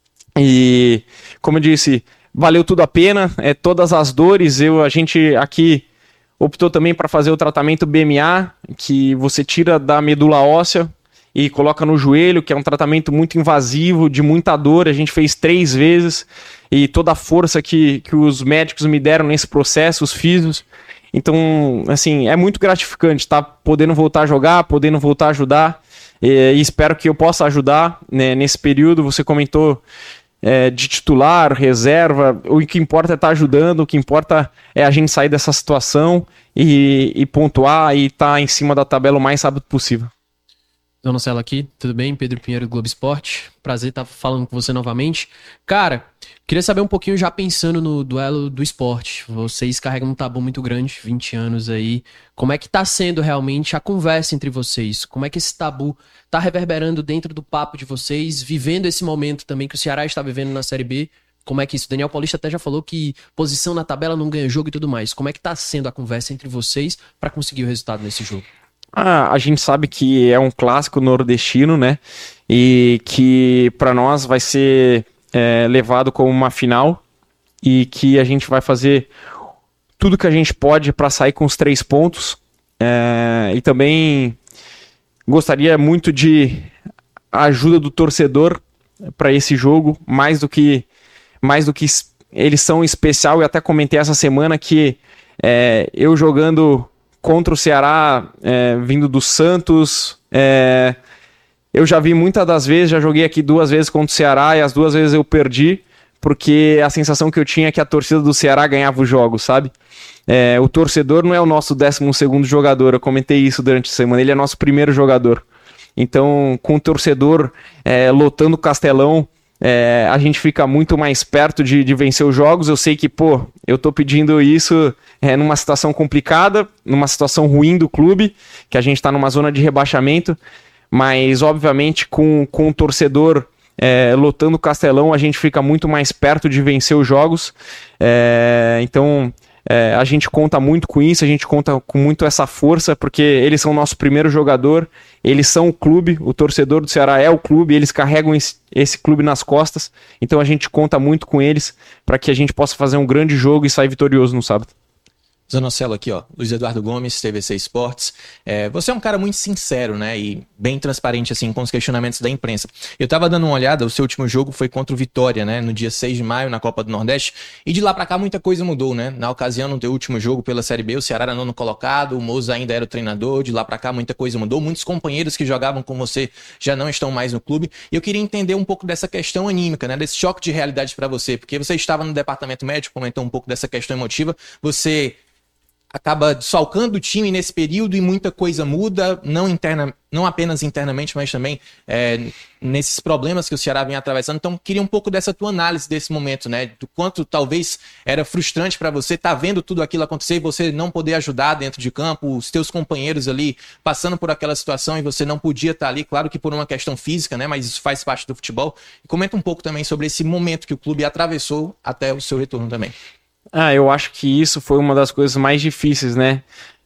E, como eu disse, valeu tudo a pena, é, todas as dores, eu, a gente aqui optou também para fazer o tratamento B M A, que você tira da medula óssea e coloca no joelho, que é um tratamento muito invasivo, de muita dor. A gente fez três vezes e toda a força que, que os médicos me deram nesse processo, os físios. Então, assim, é muito gratificante estar tá podendo voltar a jogar, podendo voltar a ajudar, e, e espero que eu possa ajudar, né, nesse período. Você comentou É, de titular, reserva, o que importa é estar ajudando, o que importa é a gente sair dessa situação e, e pontuar e estar em cima da tabela o mais rápido possível. Zanocelo aqui, tudo bem? Pedro Pinheiro do Globo Esporte, prazer estar falando com você novamente. Cara, queria saber um pouquinho, já pensando no duelo do esporte, vocês carregam um tabu muito grande, vinte anos aí, como é que tá sendo realmente a conversa entre vocês? Como é que esse tabu tá reverberando dentro do papo de vocês, vivendo esse momento também que o Ceará está vivendo na Série B? Como é que isso? O Daniel Paulista até já falou que posição na tabela não ganha jogo e tudo mais. Como é que tá sendo a conversa entre vocês para conseguir o resultado nesse jogo? Ah, a gente sabe que é um clássico nordestino, né? E que para nós vai ser é, levado como uma final e que a gente vai fazer tudo que a gente pode para sair com os três pontos. É, e também gostaria muito de ajuda do torcedor para esse jogo, mais do que mais do que eles são especial. Eu até comentei essa semana que é, eu jogando contra o Ceará, é, vindo do Santos, é, eu já vi muitas das vezes, já joguei aqui duas vezes contra o Ceará e as duas vezes eu perdi, porque a sensação que eu tinha é que a torcida do Ceará ganhava os jogos, sabe? É, o torcedor não é o nosso décimo segundo jogador, eu comentei isso durante a semana, ele é nosso primeiro jogador. Então, com o torcedor é, lotando o Castelão, É, a gente fica muito mais perto de, de vencer os jogos. Eu sei que, pô, eu tô pedindo isso é, numa situação complicada, numa situação ruim do clube, que a gente tá numa zona de rebaixamento, mas obviamente com, com o torcedor é, lotando o Castelão, a gente fica muito mais perto de vencer os jogos. É, então é, a gente conta muito com isso, a gente conta com muito essa força, porque eles são o nosso primeiro jogador, eles são o clube, o torcedor do Ceará é o clube, eles carregam esse, esse clube nas costas, então a gente conta muito com eles para que a gente possa fazer um grande jogo e sair vitorioso no sábado. Zanocelo aqui, ó, Luiz Eduardo Gomes, T V C Esportes. É, você é um cara muito sincero, né, e bem transparente, assim, com os questionamentos da imprensa. Eu tava dando uma olhada, o seu último jogo foi contra o Vitória, né, no dia seis de maio, na Copa do Nordeste, e de lá pra cá muita coisa mudou, né. Na ocasião, no teu último jogo pela Série B, o Ceará era nono colocado, o Moza ainda era o treinador, de lá pra cá muita coisa mudou, muitos companheiros que jogavam com você já não estão mais no clube, e eu queria entender um pouco dessa questão anímica, né, desse choque de realidade pra você, porque você estava no departamento médico, comentou um pouco dessa questão emotiva, você acaba desfalcando o time nesse período e muita coisa muda, não, interna, não apenas internamente, mas também é, nesses problemas que o Ceará vem atravessando. Então, queria um pouco dessa tua análise desse momento, né? Do quanto talvez era frustrante para você estar tá vendo tudo aquilo acontecer e você não poder ajudar dentro de campo, os teus companheiros ali passando por aquela situação e você não podia estar tá ali, claro que por uma questão física, né? Mas isso faz parte do futebol. E comenta um pouco também sobre esse momento que o clube atravessou até o seu retorno também. Ah, eu acho que isso foi uma das coisas mais difíceis, né?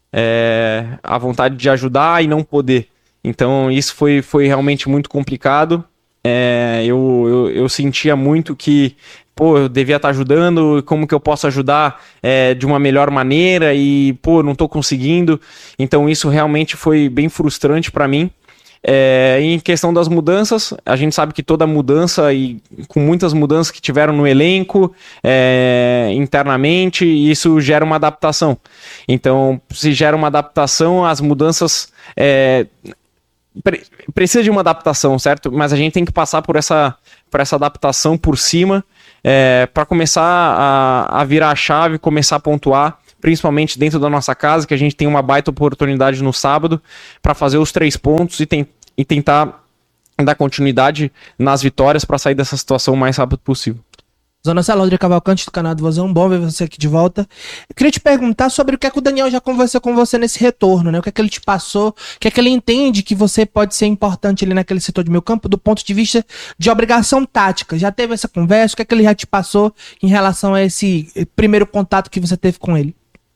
É, a vontade de ajudar e não poder. Então isso foi, foi realmente muito complicado. é, eu, eu, eu sentia muito que, pô, eu devia estar ajudando, como que eu posso ajudar é, de uma melhor maneira e, pô, não tô conseguindo. Então isso realmente foi bem frustrante para mim. É, em questão das mudanças, a gente sabe que toda mudança, e com muitas mudanças que tiveram no elenco, é, internamente, isso gera uma adaptação. Então, se gera uma adaptação, as mudanças é, pre- precisa de uma adaptação, certo? Mas a gente tem que passar por essa, por essa adaptação por cima, é, para começar a, a virar a chave, começar a pontuar, principalmente dentro da nossa casa, que a gente tem uma baita oportunidade no sábado para fazer os três pontos e, tem, e tentar dar continuidade nas vitórias para sair dessa situação o mais rápido possível. Zona Salodre Cavalcante do canal do Vozão, bom ver você aqui de volta. Eu queria te perguntar sobre o que é que o Daniel já conversou com você nesse retorno, né? O que é que ele te passou, o que é que ele entende que você pode ser importante ali naquele setor de meio campo do ponto de vista de obrigação tática. Já teve essa conversa? O que é que ele já te passou em relação a esse primeiro contato que você teve com ele?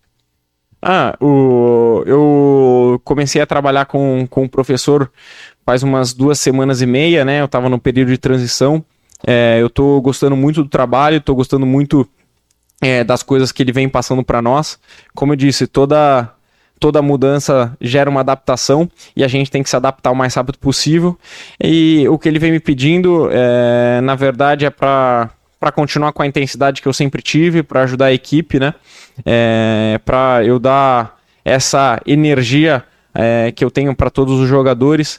Ah, o, eu comecei a trabalhar com, com o professor faz umas duas semanas e meia, né? Eu estava no período de transição. É, eu estou gostando muito do trabalho, estou gostando muito é, das coisas que ele vem passando para nós. Como eu disse, toda, toda mudança gera uma adaptação e a gente tem que se adaptar o mais rápido possível. E o que ele vem me pedindo, é, na verdade, é para para continuar com a intensidade que eu sempre tive, para ajudar a equipe, né? É, para eu dar essa energia é, que eu tenho para todos os jogadores.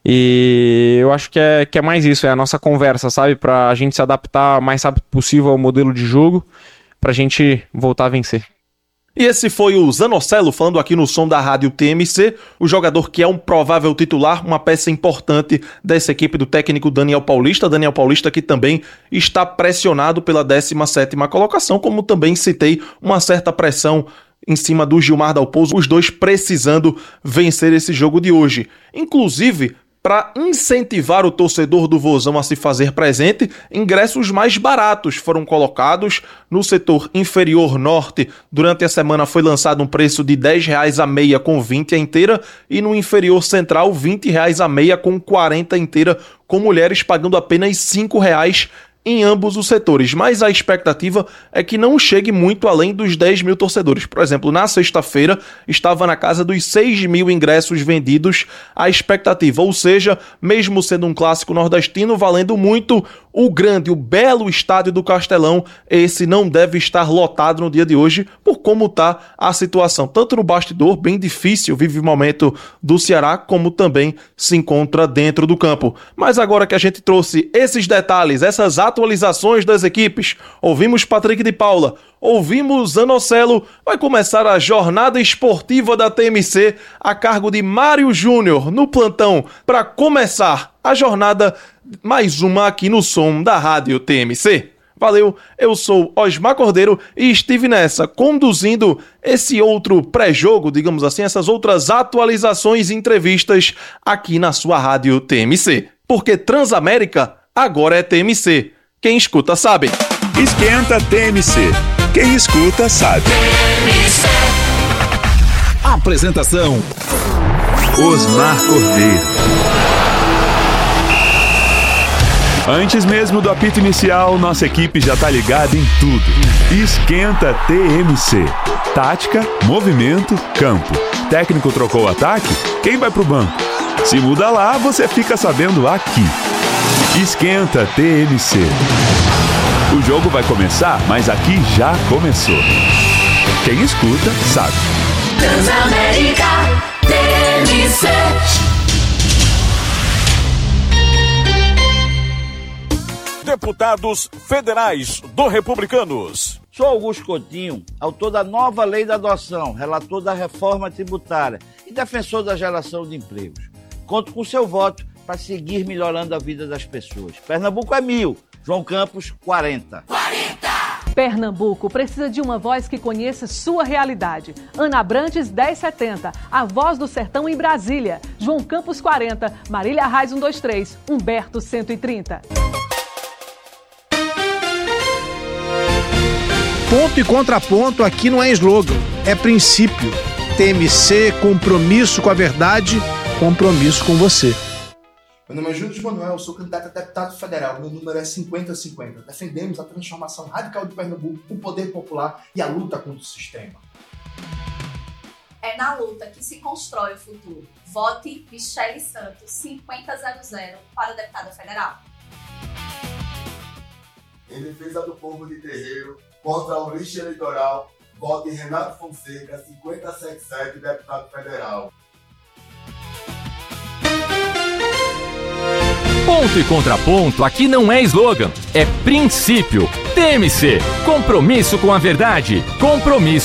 E eu acho que é, que é mais isso, é a nossa conversa, sabe? Para a gente se adaptar o mais rápido possível ao modelo de jogo, para a gente voltar a vencer. E esse foi o Zanocelo falando aqui no som da Rádio T M C, o jogador que é um provável titular, uma peça importante dessa equipe do técnico Daniel Paulista. Daniel Paulista que também está pressionado pela décima sétima colocação, como também citei, uma certa pressão em cima do Gilmar Dalpozo, os dois precisando vencer esse jogo de hoje. Inclusive, para incentivar o torcedor do Vozão a se fazer presente, ingressos mais baratos foram colocados no setor inferior norte. Durante a semana foi lançado um preço de dez reais a meia com vinte a inteira e no inferior central vinte reais a meia com quarenta a inteira, com mulheres pagando apenas cinco reais em ambos os setores, mas a expectativa é que não chegue muito além dos dez mil torcedores. Por exemplo, na sexta-feira estava na casa dos seis mil ingressos vendidos a expectativa, ou seja, mesmo sendo um clássico nordestino, valendo muito o grande, o belo estádio do Castelão, esse não deve estar lotado no dia de hoje, por como está a situação, tanto no bastidor, bem difícil, vive o momento do Ceará, como também se encontra dentro do campo. Mas agora que a gente trouxe esses detalhes, essas atualizações das equipes, ouvimos Patrick de Paula, ouvimos Zanocelo, vai começar a jornada esportiva da T M C a cargo de Mário Júnior no plantão para começar a jornada, mais uma aqui no som da Rádio T M C. Valeu, eu sou Osmar Cordeiro e estive nessa, conduzindo esse outro pré-jogo, digamos assim, essas outras atualizações e entrevistas aqui na sua Rádio T M C. Porque Transamérica agora é T M C. Quem escuta sabe. Esquenta T M C. Quem escuta sabe. Apresentação: Osmar Cordeiro. Antes mesmo do apito inicial, nossa equipe já tá ligada em tudo. Esquenta T M C. Tática, movimento, campo. Técnico trocou o ataque? Quem vai pro banco? Se muda lá, você fica sabendo aqui. Esquenta T M C. O jogo vai começar, mas aqui já começou. Quem escuta, sabe. Transamérica T M C. Deputados Federais do Republicanos. Sou Augusto Coutinho, autor da nova lei da adoção, relator da reforma tributária e defensor da geração de empregos. Conto com seu voto para seguir melhorando a vida das pessoas. Pernambuco é mil, João Campos, quarenta. quarenta! Pernambuco precisa de uma voz que conheça sua realidade. Ana Abrantes, dez setenta. A Voz do Sertão em Brasília. João Campos, quarenta. Marília Reis, cento e vinte e três. Humberto, cento e trinta. Ponto e contraponto aqui não é slogan, é princípio. T M C, compromisso com a verdade, compromisso com você. Meu nome é Júlio Manuel, sou candidato a deputado federal. Meu número é cinquenta a cinquenta. Defendemos a transformação radical de Pernambuco, o poder popular e a luta contra o sistema. É na luta que se constrói o futuro. Vote Michele Santos, cinquenta zero zero, para deputada federal. Em defesa do povo de Terreiro, contra o lixo eleitoral, vote Renato Fonseca, cinquenta setenta e sete, deputado federal. Ponto e contraponto aqui não é slogan, é princípio. T M C, compromisso com a verdade, compromisso